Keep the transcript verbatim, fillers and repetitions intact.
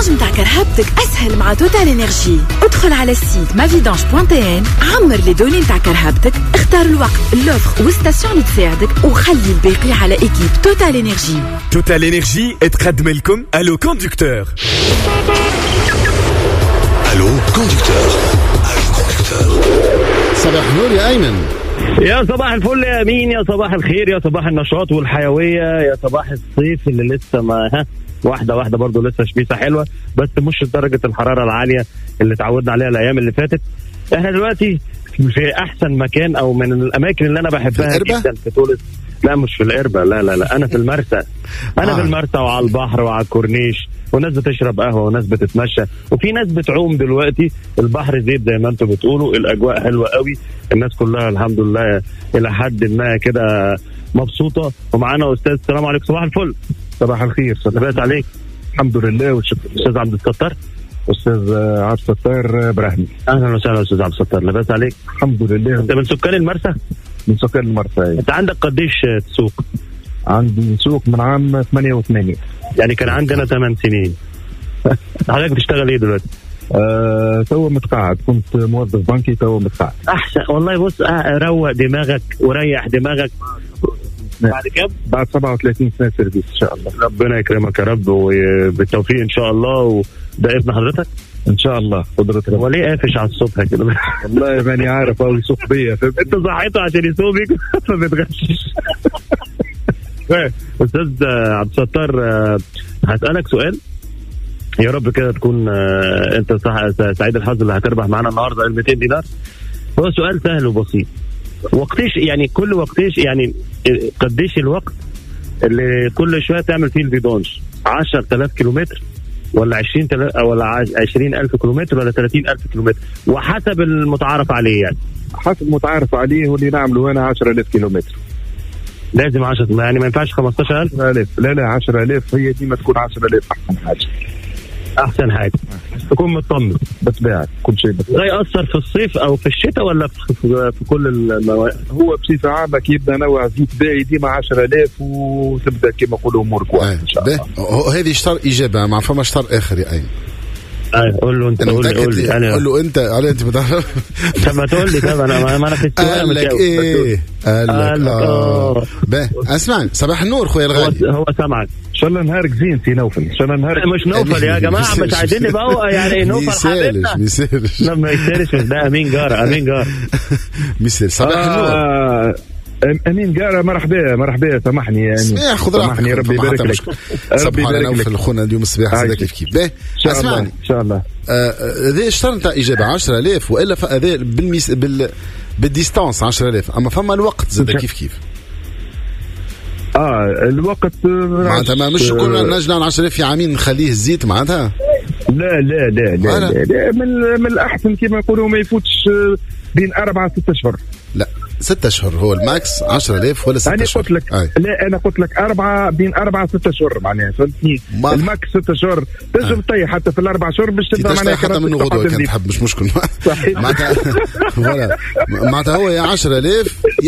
الفيدانج متاع كرهبتك أسهل مع توتال إنرجي. ادخل على السيت مافيدانج دوت ان، عمر لي دوني متاع كرهبتك، اختار الوقت اللوفر والستاسيون اللي تساعدك، وخلي الباقي على إيكيب توتال إنرجي. توتال إنرجي تقدم لكم ألو كوندكتور. ألو كوندكتور. ألو كوندكتور. صباح النور يا أيمن. يا صباح الفل يا أمين، يا صباح الخير، يا صباح النشاط والحيوية، يا صباح الصيف اللي لسه ما ها واحدة واحدة برضو لسه شبيسة حلوة، بس مش درجة الحرارة العالية اللي تعودنا عليها الأيام اللي فاتت. احنا دلوقتي في أحسن مكان أو من الأماكن اللي أنا بحبها جدا في تونس. لا مش في القربة، لا لا لا، أنا في المرسى. أنا آه. في المرسى وعلى البحر وعلى الكورنيش، وناس بتشرب قهوة وناس بتتمشى وفي ناس بتعوم دلوقتي. البحر زيت زي ما انتم بتقولوا، الأجواء حلوة قوي، الناس كلها الحمد لله إلى حد ما كده مبسوطة. ومعانا أستاذ. السلام عليكم. صباح الفل. صباح الخير. لباس عليك. الحمد لله والشكر. أستاذ عبد الستار. أستاذ عبد الستار إبراهيم. أهلا وسهلا أستاذ عبد الستار. لباس عليك. الحمد لله. أنت من سكان المرسى؟ من سكان المرسى. أنت عندك قديش تسوق؟ عندي سوق من عام ثمانية وثمانين. يعني كان عندنا ثمان سنين. حضرتك بتشتغل ايه دلوقتي؟ أه تو متقاعد، كنت موظف بنكي تو متقاعد. احسن والله. بص روق دماغك وريح دماغك. بعد كم؟ بعد سبعة وثلاثين سنة سيرفيس ان شاء الله. ربنا يكرمك يا رب وبالتوفيق ان شاء الله. وده ابن حضرتك؟ ان شاء الله قدرتك. هو ليه قافش على الصبح كده؟ والله ماني عارف، هو يسوق بيا. انت صحيته عشان يسوقك فبتغشش. استاذ عبد الستار، هسألك سؤال يا رب كده تكون انت صح سعيد الحظ اللي هتربح معانا النهارده ال مئتين دينار. هو سؤال سهل وبسيط. وقتيش يعني كل وقتيش يعني قديش الوقت اللي كل شويه تعمل فيه الفيدانج؟ عشرة آلاف كيلومتر ولا عشرين ولا عشرين ألف كيلومتر ولا ثلاثين ألف كيلومتر؟ وحسب المتعارف عليه يعني. حسب المتعارف عليه واللي نعمله هنا عشرة آلاف كيلومتر. لازم عشرة، يعني ما ينفعش خمستاشر ألف؟ لا لا عشرة آلاف هي دي، ما تكون عشرة آلاف أحسن حاجة. أحسن حاجة تكون مطمن. بتباع كل شيء. ده يأثر في الصيف أو في الشتاء ولا في, في, في كل المواد؟ هو بصفة عامة كي يبدأ نوع زيت باعي ديما عشرة آلاف وتبدأ كما نقولوا أمور كويسة إن شاء الله. هذه شطر إجابة، ما فما شطر آخر يا أيمن. اي قول له انت. قول لي قول لي انا قول له انت على انت بتعرف. طب ما تقول لي. طب انا ما انا في السؤال قال لك ايه؟ قال لك اه باهي. اسمعني. صباح النور خويا الغالي. هو سامعك. ان شاء الله نهارك زين سي نوفل. ان شاء الله نهارك مش نوفل يا جماعه، مش عايزين نبقى يعني نوفل حبيبنا. ميسيرش لا ما يسيرش. ده امين جار. امين جار ميسير. صباح النور. امين قال مرحبا مرحبا. سامحني يعني. سامحني ربي يبارك لك. ربي يبارك لك خونا اليوم الصباح زاد كيف كيف. باهي اسمعني ان شاء الله. هذا شطر نتاع اجابه عشرة آلاف والا هذا بالميس بال بالديستانس عشرة آلاف، اما فما الوقت زاد كيف كيف. اه الوقت معناتها ما مش كل نجنا عشرة آلاف في عامين نخليه الزيت معناتها. لا لا لا لا, لا, لا من من الاحسن كما يقولوا ما يفوتش بين أربعة ستة أشهر. لا ستة أشهر هو الماكس. عشرة آلاف ولا ستة أنا أشهر؟ قلت لك آه. لا أنا قلت لك أربعة بين أربعة ستة أشهر معناها فهمتني. الماكس ستة أشهر تنجم تطيح حتى في الأربع شهور باش تبدا معناها حتى منه غدوة كان تحب مش مشكل. معناتها معناتها هو يا عشرة آلاف